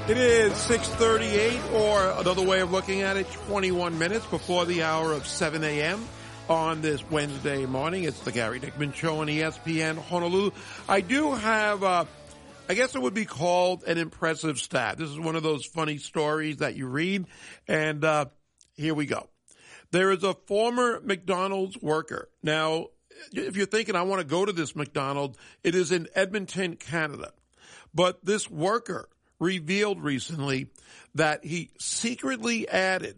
It is 6:38, or another way of looking at it, 21 minutes before the hour of 7 a.m. on this Wednesday morning. It's the Gary Dickman Show on ESPN Honolulu. I do have, I guess it would be called an impressive stat. This is one of those funny stories that you read, and here we go. There is a former McDonald's worker. Now, if you're thinking, I want to go to this McDonald's, it is in Edmonton, Canada. But this worker revealed recently that he secretly added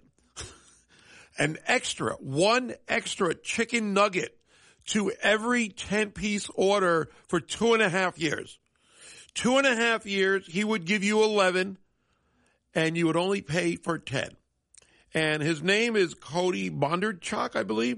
one extra chicken nugget to every 10-piece order for 2.5 years. 2.5 years, he would give you 11, and you would only pay for 10. And his name is Cody Bondarchuk, I believe.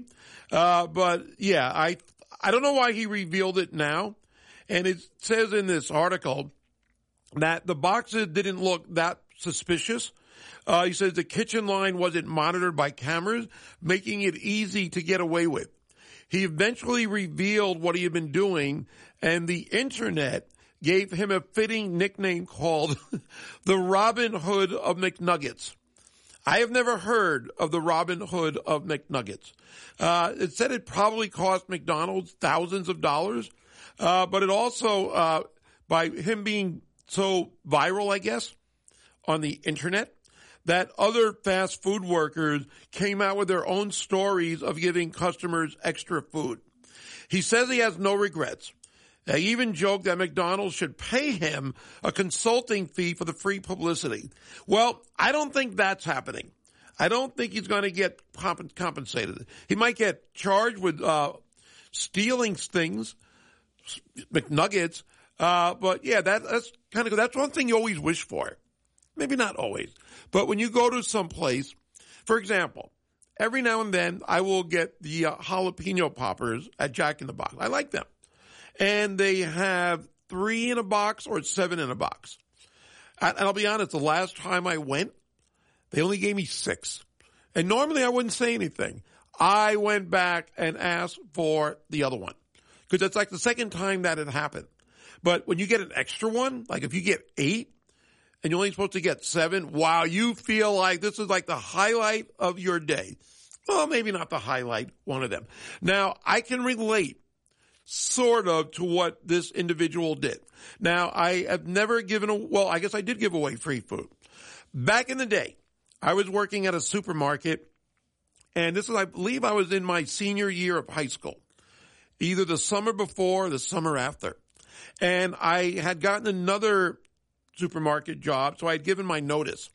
But yeah, I don't know why he revealed it now. And it says in this article that the boxes didn't look that suspicious. He says the kitchen line wasn't monitored by cameras, making it easy to get away with. He eventually revealed what he had been doing, and the internet gave him a fitting nickname called the Robin Hood of McNuggets. I have never heard of the Robin Hood of McNuggets. It said it probably cost McDonald's thousands of dollars, but it also, by him being so viral, I guess, on the internet, that other fast food workers came out with their own stories of giving customers extra food. He says he has no regrets. They even joked that McDonald's should pay him a consulting fee for the free publicity. Well, I don't think that's happening. I don't think he's going to get compensated. He might get charged with stealing things, McNuggets. But yeah, that's kind of, that's one thing you always wish for. Maybe not always, but when you go to some place, for example, every now and then I will get the jalapeno poppers at Jack in the Box. I like them. And they have 3 in a box or 7 in a box. And I'll be honest, the last time I went, they only gave me 6. And normally I wouldn't say anything. I went back and asked for the other one, because it's like the second time that it happened. But when you get an extra one, like if you get 8 and you're only supposed to get 7, wow, you feel like this is like the highlight of your day. Well, maybe not the highlight, one of them. Now, I can relate sort of to what this individual did. Now, I have never well, I guess I did give away free food. Back in the day, I was working at a supermarket, and this is, I believe I was in my senior year of high school, either the summer before or the summer after. And I had gotten another supermarket job, so I had given my notice.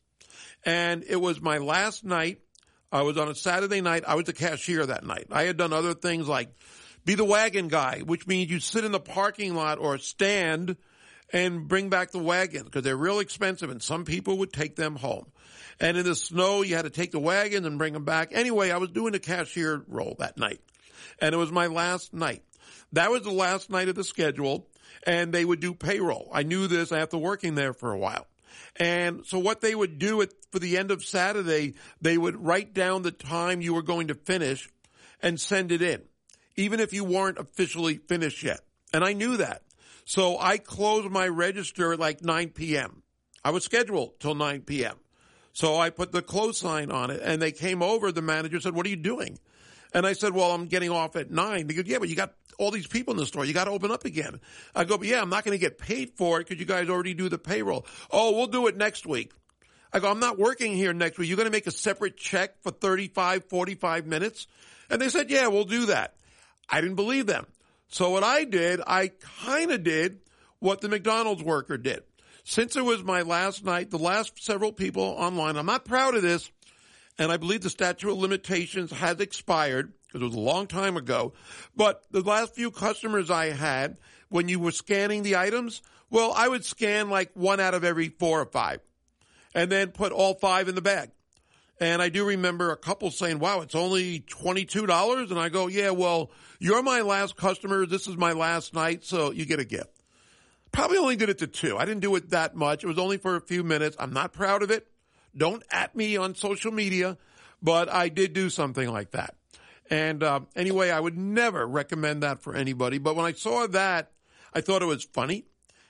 And it was my last night. I was on a Saturday night. I was the cashier that night. I had done other things like be the wagon guy, which means you sit in the parking lot or stand and bring back the wagon, because they're real expensive, and some people would take them home. And in the snow, you had to take the wagons and bring them back. Anyway, I was doing the cashier role that night, and it was my last night. That was the last night of the schedule, and they would do payroll. I knew this after working there for a while. And so what they would do for the end of Saturday, they would write down the time you were going to finish and send it in, even if you weren't officially finished yet. And I knew that. So I closed my register at like 9 p.m. I was scheduled till 9 p.m. So I put the close sign on it, and they came over. The manager said, "What are you doing?" And I said, "Well, I'm getting off at 9. They go, "Yeah, but you got all these people in the store. You got to open up again." I go, "But yeah, I'm not going to get paid for it because you guys already do the payroll." "Oh, we'll do it next week." I go, "I'm not working here next week. You're going to make a separate check for 35, 45 minutes? And they said, "Yeah, we'll do that." I didn't believe them. So what I did, I kind of did what the McDonald's worker did. Since it was my last night, the last several people online, I'm not proud of this, and I believe the statute of limitations has expired, because it was a long time ago, but the last few customers I had, when you were scanning the items, well, I would scan like 1 out of every 4 or 5, and then put all 5 in the bag. And I do remember a couple saying, "Wow, it's only $22? And I go, "Yeah, well, you're my last customer. This is my last night, so you get a gift." Probably only did it to 2. I didn't do it that much. It was only for a few minutes. I'm not proud of it. Don't at me on social media, but I did do something like that. And anyway, I would never recommend that for anybody. But when I saw that, I thought it was funny.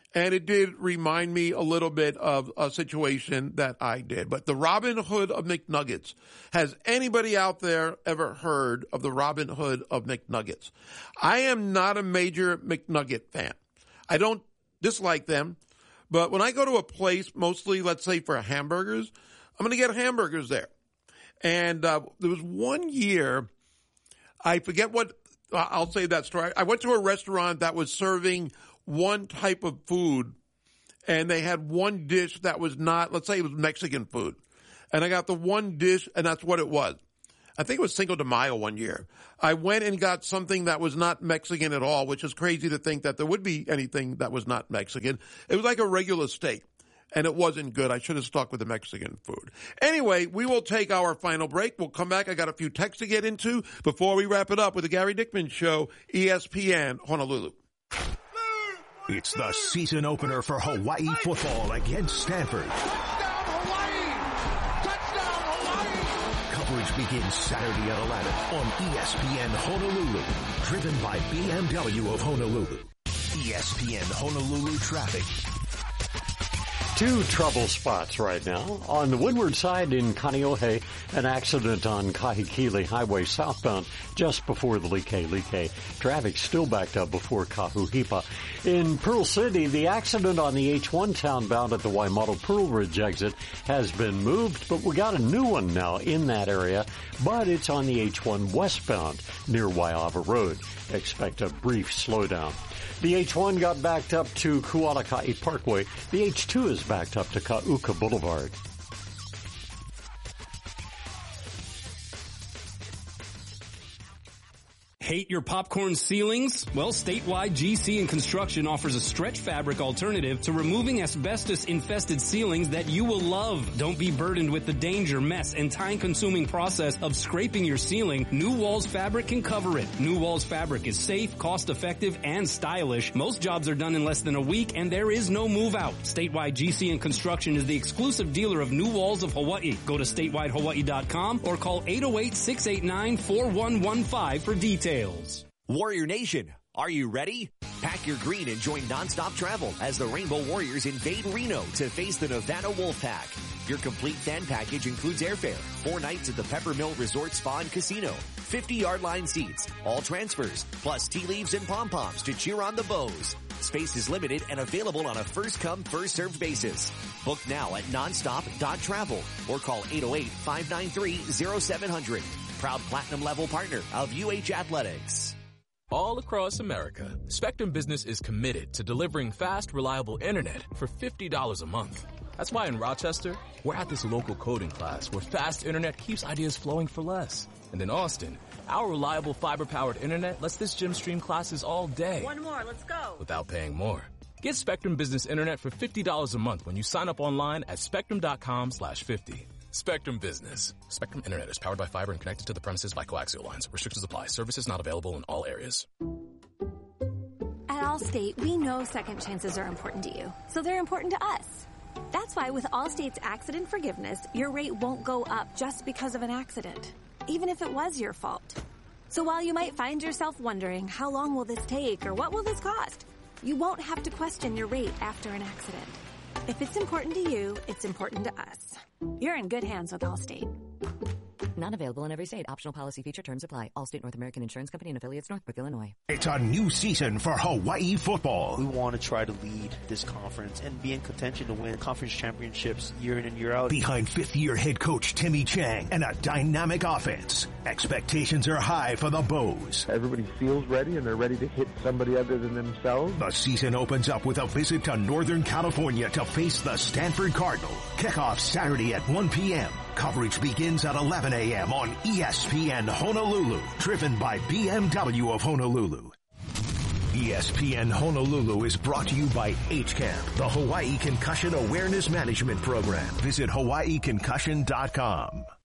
And it did remind me a little bit of a situation that I did. But the Robin Hood of McNuggets. Has anybody out there ever heard of the Robin Hood of McNuggets? I am not a major McNugget fan. I don't dislike them. But when I go to a place, mostly, let's say, for hamburgers, I'm going to get hamburgers there. And there was one year, I forget what, I'll say that story. I went to a restaurant that was serving one type of food, and they had one dish that was not, let's say it was Mexican food. And I got the one dish, and that's what it was. I think it was Cinco de Mayo one year. I went and got something that was not Mexican at all, which is crazy to think that there would be anything that was not Mexican. It was like a regular steak, and it wasn't good. I should have stuck with the Mexican food. Anyway, we will take our final break. We'll come back. I got a few texts to get into before we wrap it up with the Gary Dickman Show, ESPN Honolulu. It's the season opener for Hawaii football against Stanford. Touchdown, Hawaii! Touchdown, Hawaii! Coverage begins Saturday at 11 on ESPN Honolulu. Driven by BMW of Honolulu. ESPN Honolulu traffic. Two trouble spots right now. On the windward side in Kaneohe, an accident on Kahikili Highway southbound just before the Like. Traffic still backed up before Kahuhipa. In Pearl City, the accident on the H1 townbound at the Waimato Pearl Ridge exit has been moved, but we got a new one now in that area, but it's on the H1 westbound near Waiava Road. Expect a brief slowdown. The H1 got backed up to Kualakai Parkway. The H2 is backed up to Ka'uka Boulevard. Hate your popcorn ceilings? Well, Statewide GC and Construction offers a stretch fabric alternative to removing asbestos-infested ceilings that you will love. Don't be burdened with the danger, mess, and time-consuming process of scraping your ceiling. New Walls Fabric can cover it. New Walls Fabric is safe, cost-effective, and stylish. Most jobs are done in less than a week, and there is no move-out. Statewide GC and Construction is the exclusive dealer of New Walls of Hawaii. Go to statewide.hawaii.com or call 808-689-4115 for details. Warrior Nation, are you ready? Pack your green and join nonstop travel as the Rainbow Warriors invade Reno to face the Nevada Wolfpack. Your complete fan package includes airfare, 4 nights at the Peppermill Resort Spa and Casino, 50-yard line seats, all transfers, plus tea leaves and pom-poms to cheer on the Bows. Space is limited and available on a first-come, first-served basis. Book now at nonstop.travel or call 808-593-0700. Proud platinum level partner of UH Athletics. All across America, Spectrum Business is committed to delivering fast, reliable internet for $50 a month. That's why in Rochester, we're at this local coding class where fast internet keeps ideas flowing for less. And in Austin, our reliable fiber-powered internet lets this gym stream classes all day. One more, let's go. Without paying more. Get Spectrum Business Internet for $50 a month when you sign up online at spectrum.com/50. Spectrum Business. Spectrum Internet is powered by fiber and connected to the premises by coaxial lines. Restrictions apply. Services not available in all areas. At Allstate, we know second chances are important to you, so they're important to us. That's why with Allstate's accident forgiveness, your rate won't go up just because of an accident, even if it was your fault. So while you might find yourself wondering, how long will this take or what will this cost? You won't have to question your rate after an accident. If it's important to you, it's important to us. You're in good hands with Allstate. Not available in every state. Optional policy feature terms apply. Allstate North American Insurance Company and affiliates, Northbrook, Illinois. It's a new season for Hawaii football. We want to try to lead this conference and be in contention to win conference championships year in and year out. Behind fifth-year head coach Timmy Chang and a dynamic offense, expectations are high for the Bows. Everybody feels ready and they're ready to hit somebody other than themselves. The season opens up with a visit to Northern California to face the Stanford Cardinal. Kickoff Saturday at 1 p.m. Coverage begins at 11 a.m. on ESPN Honolulu, driven by BMW of Honolulu. ESPN Honolulu is brought to you by HCAMP, the Hawaii Concussion Awareness Management Program. Visit hawaiiconcussion.com.